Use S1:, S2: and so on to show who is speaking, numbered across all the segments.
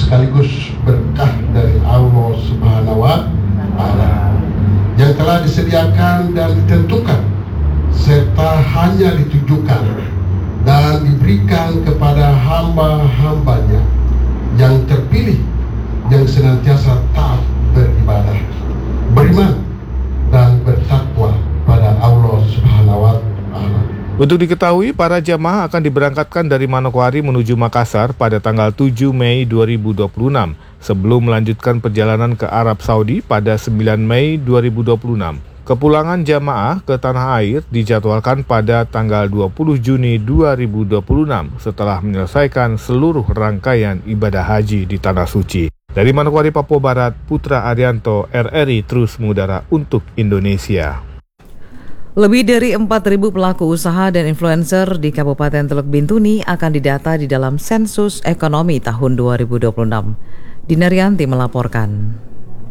S1: sekaligus berkah dari Allah Subhanahu wa Ta'ala yang telah disediakan dan ditentukan serta hanya ditujukan dan diberikan kepada hamba-hambanya yang terpilih yang senantiasa taat beribadah, beriman dan bertakwa pada Allah Subhanahu wa Ta'ala.
S2: Untuk diketahui, para jamaah akan diberangkatkan dari Manokwari menuju Makassar pada tanggal 7 Mei 2026 sebelum melanjutkan perjalanan ke Arab Saudi pada 9 Mei 2026. Kepulangan jamaah ke tanah air dijadwalkan pada tanggal 20 Juni 2026 setelah menyelesaikan seluruh rangkaian ibadah haji di Tanah Suci. Dari Manokwari, Papua Barat, Putra Arianto, RRI terus mengudara untuk Indonesia.
S3: Lebih dari 4.000 pelaku usaha dan influencer di Kabupaten Teluk Bintuni akan didata di dalam sensus ekonomi tahun 2026. Dinaryanti melaporkan.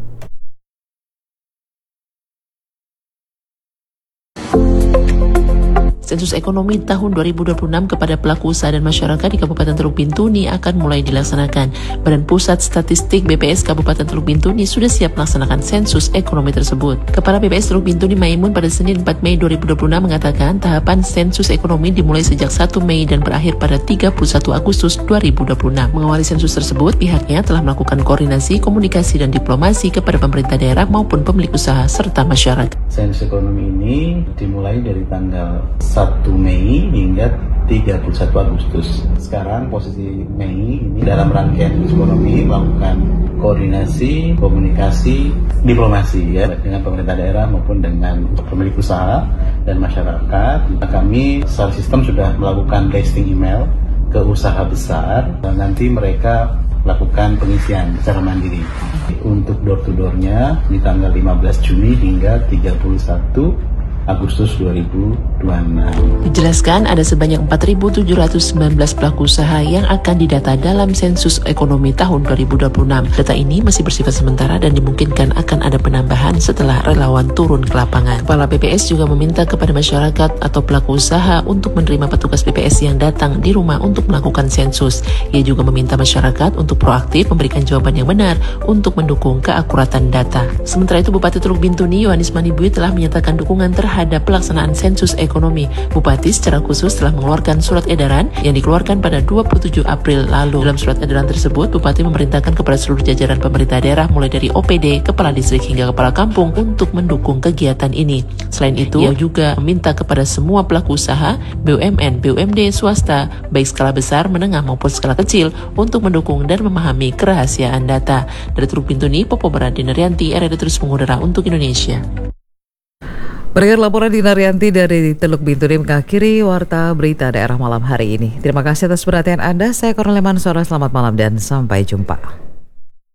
S4: Sensus ekonomi tahun 2026 kepada pelaku usaha dan masyarakat di Kabupaten Teluk Bintuni akan mulai dilaksanakan. Badan Pusat Statistik BPS Kabupaten Teluk Bintuni sudah siap melaksanakan sensus ekonomi tersebut. Kepala BPS Teluk Bintuni Maimun pada Senin 4 Mei 2026 mengatakan tahapan sensus ekonomi dimulai sejak 1 Mei dan berakhir pada 31 Agustus 2026. Mengawali sensus tersebut, pihaknya telah melakukan koordinasi, komunikasi, dan diplomasi kepada pemerintah daerah maupun pemilik usaha serta masyarakat.
S5: Sensus ekonomi ini dimulai dari tanggal 1 Mei hingga 31 Agustus. Sekarang posisi Mei ini dalam rangkaian ekonomi melakukan koordinasi, komunikasi, diplomasi ya dengan pemerintah daerah maupun dengan pemilik usaha dan masyarakat. Kami secara sistem sudah melakukan listing email ke usaha besar dan nanti mereka lakukan pengisian secara mandiri. Untuk door to door-nya di tanggal 15 Juni hingga 31 Agustus 2026.
S4: Dijelaskan ada sebanyak 4.719 pelaku usaha yang akan didata dalam sensus ekonomi tahun 2026. Data ini masih bersifat sementara dan dimungkinkan akan ada penambahan setelah relawan turun ke lapangan. Kepala BPS juga meminta kepada masyarakat atau pelaku usaha untuk menerima petugas BPS yang datang di rumah untuk melakukan sensus. Ia juga meminta masyarakat untuk proaktif memberikan jawaban yang benar untuk mendukung keakuratan data. Sementara itu, Bupati Teluk Bintuni Yohanis Manibui telah menyatakan dukungan terhadap pelaksanaan sensus ekonomi. Bupati secara khusus telah mengeluarkan surat edaran yang dikeluarkan pada 27 April lalu. Dalam surat edaran tersebut, Bupati memerintahkan kepada seluruh jajaran pemerintah daerah mulai dari OPD, kepala distrik hingga kepala kampung untuk mendukung kegiatan ini. Selain itu, ia juga meminta kepada semua pelaku usaha, BUMN, BUMD, swasta, baik skala besar, menengah maupun skala kecil untuk mendukung dan memahami kerahasiaan data. Dari Teluk Bintuni, Papua Barat, Dinaryanti, RRI terus mengudara untuk Indonesia.
S3: Berakhir laporan Dinaryanti dari Teluk Bintuni mengakhiri Warta Berita Daerah malam hari ini. Terima kasih atas perhatian Anda. Saya Kornelia Mansora, selamat malam dan sampai jumpa.